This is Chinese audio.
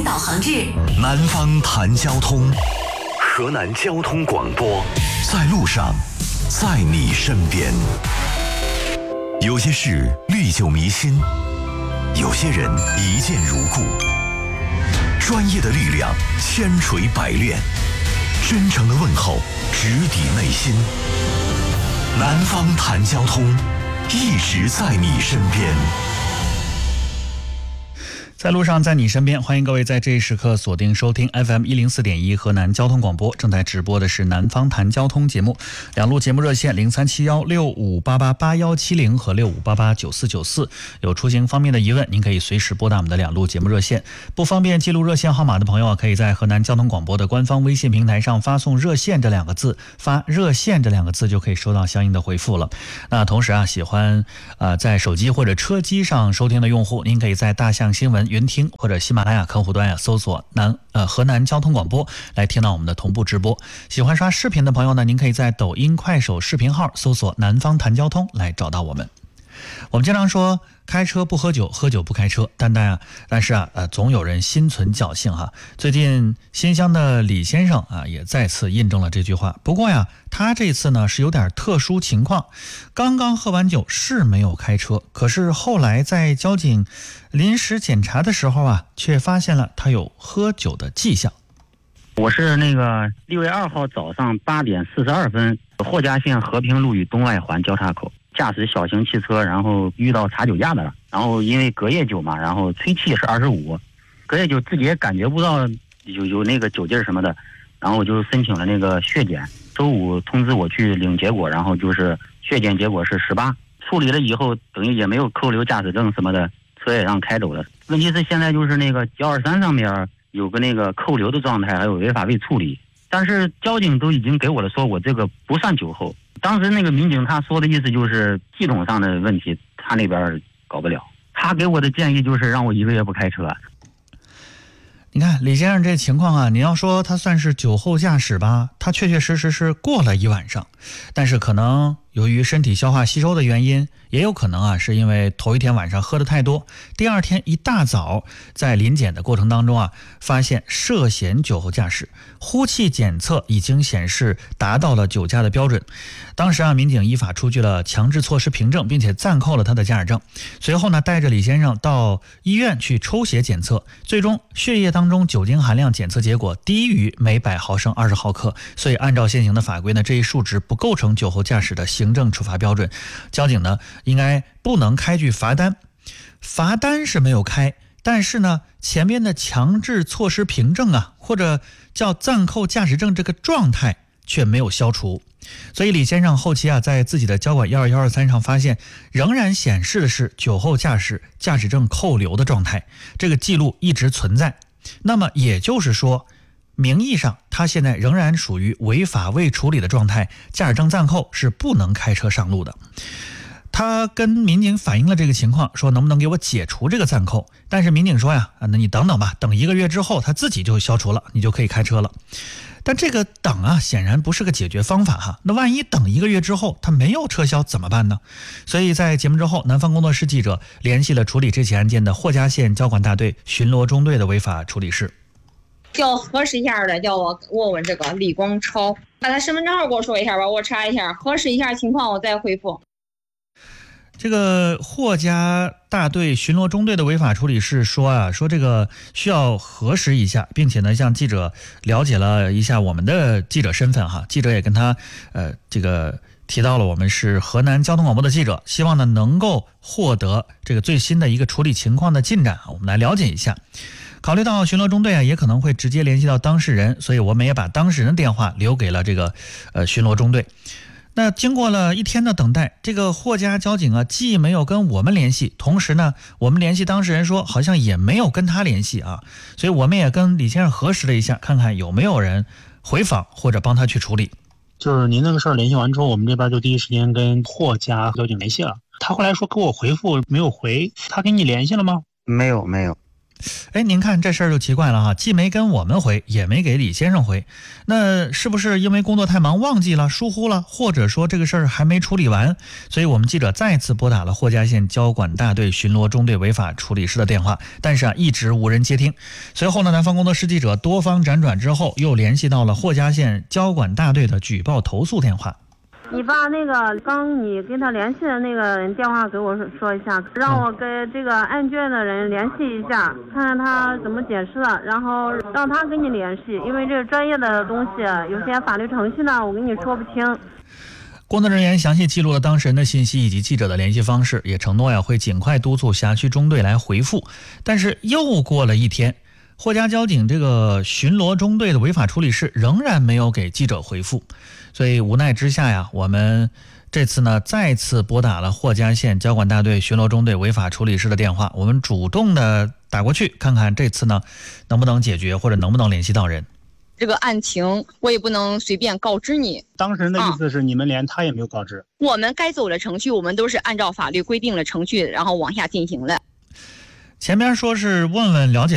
导航至南方谈交通，河南交通广播，在路上，在你身边。有些事历久弥新，有些人一见如故。专业的力量千锤百炼，真诚的问候直抵内心。南方谈交通，一直在你身边。 在路上，在你身边，欢迎各位在这一时刻锁定收听 FM104.1 河南交通广播，正在直播的是南方谈交通节目，两路节目热线037165888170和65889494。有出行方面的疑问，您可以随时拨打我们的两路节目热线。不方便记录热线号码的朋友，可以在河南交通广播的官方微信平台上发送热线这两个字，发热线这两个字就可以收到相应的回复了。那同时喜欢在手机或者车机上收听的用户，您可以在大象新闻云听或者喜马拉雅客户端搜索河南交通广播来听到我们的同步直播。喜欢刷视频的朋友呢，您可以在抖音、快手视频号搜索南方谈交通来找到我们。我们经常说开车不喝酒，喝酒不开车，但是总有人心存侥幸哈。最近新乡的李先生也再次印证了这句话。不过他这次呢是有点特殊情况，刚刚喝完酒是没有开车，可是后来在交警临时检查的时候却发现了他有喝酒的迹象。 我是6月2号早上8点42分，霍家县和平路与东外环交叉口，驾驶小型汽车，然后遇到查酒驾的了。然后因为隔夜酒嘛，然后吹气是25，隔夜酒自己也感觉不到有那个酒劲什么的，然后我就申请了那个血检。周五通知我去领结果，然后就是血检结果是18，处理了以后等于也没有扣留驾驶证什么的，车也让开走了。问题是现在就是那个123上面有个那个扣留的状态，还有违法未处理，但是交警都已经给我了说我这个不算酒后。当时那个民警他说的意思就是系统上的问题他那边搞不了，他给我的建议就是让我1个月不开车。 你看李先生这情况你要说他算是酒后驾驶吧，他确确实实是过了一晚上，但是可能由于身体消化吸收的原因，也有可能是因为头一天晚上喝的太多，第二天一大早在临检的过程当中发现涉嫌酒后驾驶，呼气检测已经显示达到了酒驾的标准。当时民警依法出具了强制措施凭证，并且暂扣了他的驾驶证。随后带着李先生到医院去抽血检测，最终血液当中酒精含量检测结果低于每100毫升20毫克，所以按照现行的法规这一数值不构成酒后驾驶的行政处罚标准。交警应该不能开具罚单，罚单是没有开，但是前面的强制措施凭证或者叫暂扣驾驶证这个状态却没有消除。所以李先生后期在自己的交管12123上发现仍然显示的是酒后驾驶驾驶证扣留的状态，这个记录一直存在。那么也就是说名义上他现在仍然属于违法未处理的状态，驾驶证暂扣是不能开车上路的。他跟民警反映了这个情况，说能不能给我解除这个暂扣，但是民警说那你等等吧，等1个月之后他自己就消除了，你就可以开车了。但这个等显然不是个解决方法那万一等1个月之后他没有撤销怎么办呢？所以在节目之后，南方工作室记者联系了处理这起案件的霍家县交管大队巡逻中队的违法处理室。 叫核实一下的，叫我问这个李光超，把他身份证号给我说一下吧，我查一下，核实一下情况，我再回复。 这个霍家大队巡逻中队的违法处理室说这个需要核实一下，并且向记者了解了一下我们的记者身份记者也跟他这个提到了我们是河南交通广播的记者，希望能够获得这个最新的一个处理情况的进展，我们来了解一下。考虑到巡逻中队也可能会直接联系到当事人，所以我们也把当事人的电话留给了这个巡逻中队。那经过了1天的等待，这个霍家交警既没有跟我们联系，同时我们联系当事人说好像也没有跟他联系所以我们也跟李先生核实了一下，看看有没有人回访或者帮他去处理。 就是您那个事儿联系完之后，我们这边就第一时间跟霍家交警联系了，他后来说给我回复没有回，他跟你联系了吗？ 没有。 哎，您看这事儿就奇怪了哈，既没跟我们回，也没给李先生回，那是不是因为工作太忙忘记了、疏忽了，或者说这个事儿还没处理完？所以我们记者再次拨打了霍家县交管大队巡逻中队违法处理室的电话，但是一直无人接听。随后呢，南方工作室记者多方辗转之后，又联系到了霍家县交管大队的举报投诉电话。 你把那个刚你跟他联系的那个人电话给我说一下，让我跟这个案卷的人联系一下，看看他怎么解释了，然后让他跟你联系，因为这是专业的东西，有些法律程序呢我跟你说不清。 工作人员详细记录了当事人的信息以及记者的联系方式，也承诺会尽快督促辖区中队来回复。但是又过了一天，霍家交警这个巡逻中队的违法处理室仍然没有给记者回复，所以无奈之下呀，我们这次呢再次拨打了霍家县交管大队巡逻中队违法处理室的电话，我们主动的打过去，看看这次呢能不能解决，或者能不能联系到人。 这个案情我也不能随便告知你。 当事人的意思是你们连他也没有告知。 我们该走的程序，我们都是按照法律规定的程序，然后往下进行的。 前面说是问问了解